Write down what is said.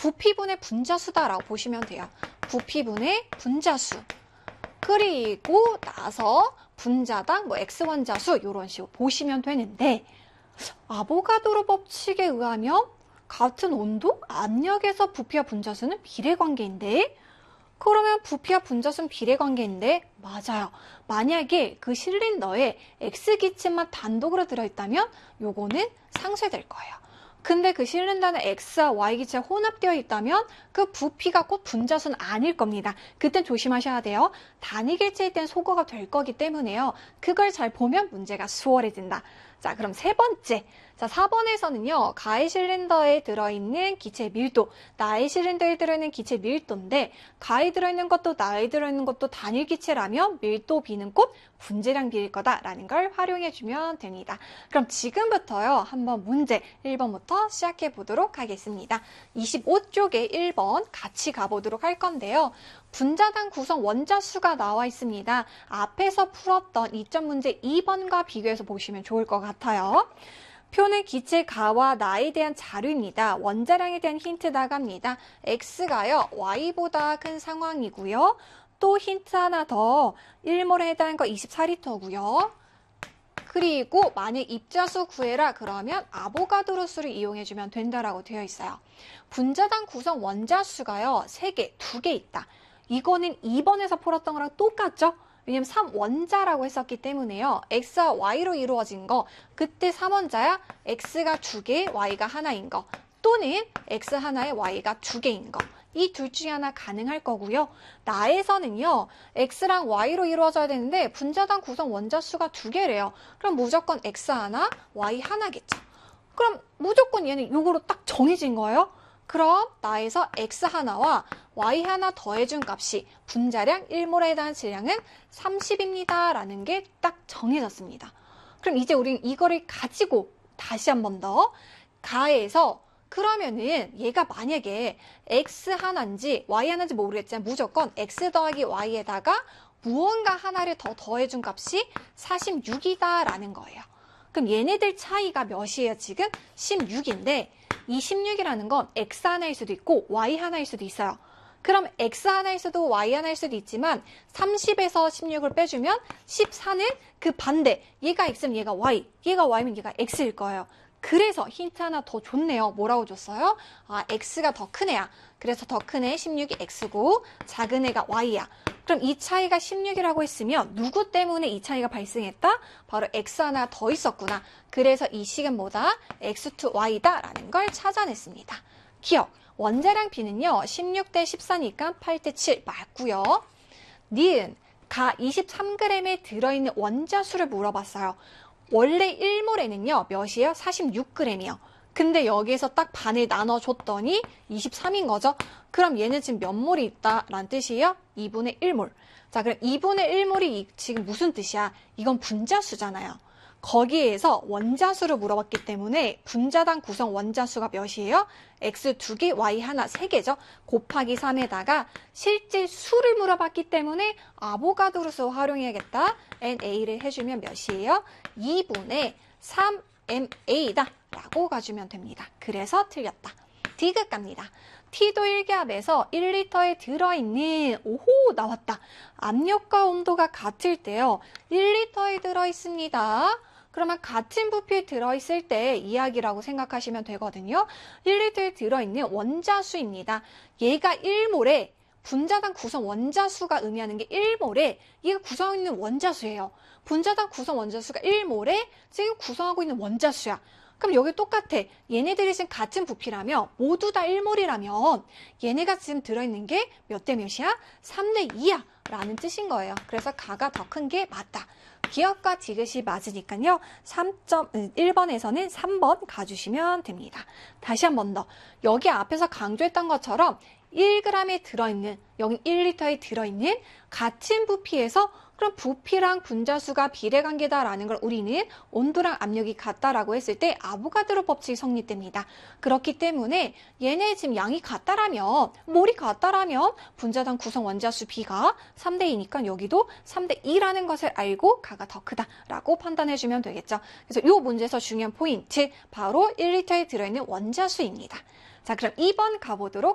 부피분의 분자수다라고 보시면 돼요. 부피분의 분자수. 그리고 나서 분자당 뭐 X원자수 이런 식으로 보시면 되는데 아보가드로 법칙에 의하면 같은 온도, 압력에서 부피와 분자수는 비례관계인데 그러면 부피와 분자수는 비례관계인데 맞아요. 만약에 그 실린더에 X기체만 단독으로 들어있다면 요거는 상쇄될 거예요. 근데 그 실린더는 X와 Y기체가 혼합되어 있다면 그 부피가 꼭 분자수는 아닐 겁니다. 그땐 조심하셔야 돼요. 단위기체일 땐 소거가 될 거기 때문에요. 그걸 잘 보면 문제가 수월해진다. 자, 그럼 세 번째. 자, 4번에서는요. 가해 실린더에 들어있는 기체 밀도, 나해 실린더에 들어있는 기체 밀도인데 가에 들어있는 것도 나에 들어있는 것도 단일 기체라면 밀도 B는 꼭 분자량 B일 거다라는 걸 활용해주면 됩니다. 그럼 지금부터요. 한번 문제 1번부터 시작해 보도록 하겠습니다. 25쪽에 1번 같이 가보도록 할 건데요. 분자당 구성 원자수가 나와 있습니다. 앞에서 풀었던 이점 문제 2번과 비교해서 보시면 좋을 것 같아요. 표는 기체 가와 나에 대한 자료입니다. 원자량에 대한 힌트 나갑니다. X가요, Y보다 큰 상황이고요. 또 힌트 하나 더, 1몰에 해당하는 거 24리터고요. 그리고 만약 입자수 구해라 그러면 아보가드로 수를 이용해주면 된다라고 되어 있어요. 분자당 구성 원자수가요, 3개, 2개 있다. 이거는 2번에서 풀었던 거랑 똑같죠? 왜냐면 3원자라고 했었기 때문에요. X와 Y로 이루어진 거, 그때 3원자야 X가 2개, Y가 하나인 거, 또는 X 하나에 Y가 2개인 거. 이 둘 중에 하나 가능할 거고요. 나에서는요, X랑 Y로 이루어져야 되는데 분자당 구성 원자수가 2개래요. 그럼 무조건 X 하나, Y 하나겠죠. 그럼 무조건 얘는 요거로 딱 정해진 거예요. 그럼 나에서 X 하나와 Y 하나 더해준 값이 분자량 1몰에 해당하는 질량은 30입니다. 라는 게 딱 정해졌습니다. 그럼 이제 우리는 이거를 가지고 다시 한 번 더 가해서 그러면은 얘가 만약에 X 하나인지 Y 하나인지 모르겠지만 무조건 X 더하기 Y에다가 무언가 하나를 더 더해준 값이 46이다 라는 거예요. 그럼 얘네들 차이가 몇이에요? 지금 16인데 이 16이라는 건 X 하나일 수도 있고 Y 하나일 수도 있어요. 그럼 X 하나일 수도 Y 하나일 수도 있지만 30에서 16을 빼주면 14는 그 반대. 얘가 X면 얘가 Y, 얘가 Y면 얘가 X일 거예요. 그래서 힌트 하나 더 줬네요. 뭐라고 줬어요? 아, X가 더 큰 애야. 그래서 더 큰 애 16이 X고 작은 애가 Y야. 그럼 이 차이가 16이라고 했으면 누구 때문에 이 차이가 발생했다? 바로 X 하나 더 있었구나. 그래서 이 식은 뭐다? X2Y다 라는 걸 찾아냈습니다. 기억, 원자량 B는요. 16대 14니까 8대 7 맞고요. 니은, 가 23g에 들어있는 원자수를 물어봤어요. 원래 1몰에는요. 몇이에요? 46g이요. 근데 여기에서 딱 반을 나눠줬더니 23인 거죠. 그럼 얘는 지금 몇 몰이 있다라는 뜻이에요? 2분의 1몰. 자, 그럼 2분의 1몰이 지금 무슨 뜻이야? 이건 분자수잖아요. 거기에서 원자수를 물어봤기 때문에 분자당 구성 원자수가 몇이에요? X 2개, Y 하나 3개죠. 곱하기 3에다가 실제 수를 물어봤기 때문에 아보가드로 수 활용해야겠다. NA를 해주면 몇이에요? 2분의 3MA다 라고 가주면 됩니다. 그래서 틀렸다. 디귿 갑니다. T도 1기압에서 1리터에 들어있는, 오호, 나왔다. 압력과 온도가 같을 때요. 1리터에 들어있습니다. 그러면 같은 부피에 들어있을 때 이야기라고 생각하시면 되거든요. 1리터에 들어있는 원자수입니다. 얘가 1몰에 분자당 구성 원자수가 의미하는 게 1몰에 얘가 구성하고 있는 원자수예요. 분자당 구성 원자수가 1몰에 지금 구성하고 있는 원자수야. 그럼 여기 똑같아. 얘네들이 지금 같은 부피라면 모두 다 1몰이라면 얘네가 지금 들어있는 게 몇 대 몇이야? 3대 2야 라는 뜻인 거예요. 그래서 가가 더 큰 게 맞다. 기억과 디귿이 맞으니까요. 1번에서는 3번 가주시면 됩니다. 다시 한 번 더. 여기 앞에서 강조했던 것처럼 1g에 들어있는, 여기 1리터에 들어있는 같은 부피에서 그럼 부피랑 분자수가 비례관계다라는 걸 우리는 온도랑 압력이 같다라고 했을 때 아보가드로 법칙이 성립됩니다. 그렇기 때문에 얘네 지금 양이 같다라면, 몰이 같다라면 분자당 구성 원자수 B가 3대2니까 여기도 3대2라는 것을 알고 가가 더 크다라고 판단해주면 되겠죠. 그래서 이 문제에서 중요한 포인트, 바로 1리터에 들어있는 원자수입니다. 자, 그럼 2번 가보도록